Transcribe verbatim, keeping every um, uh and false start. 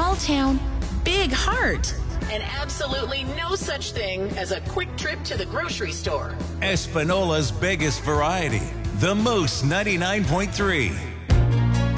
small town, big heart. And absolutely no such thing as a quick trip to the grocery store. Espinola's biggest variety. The Moose ninety-nine point three.